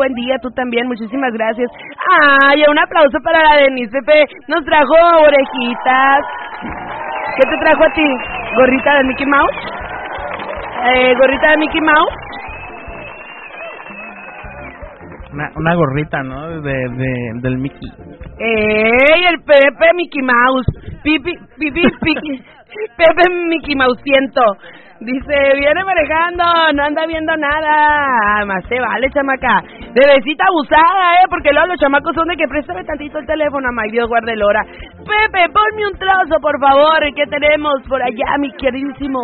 buen día, tú también, muchísimas gracias. Ay, un aplauso para la Denise, Pepe, nos trajo orejitas. ¿Qué te trajo a ti? ¿Gorrita de Mickey Mouse? ¿Gorrita de Mickey Mouse? Una gorrita, ¿no? Del Mickey. ¡Ey, el Pepe Mickey Mouse! Pipi, Pepe Mickey Mouse siento. Dice, viene manejando, no anda viendo nada. Más se vale, chamaca. Bebecita abusada, porque luego los chamacos son de que préstame tantito el teléfono. Ay, Dios guarde el hora. Pepe, ponme un trozo, por favor. ¿Qué tenemos por allá, mi queridísimo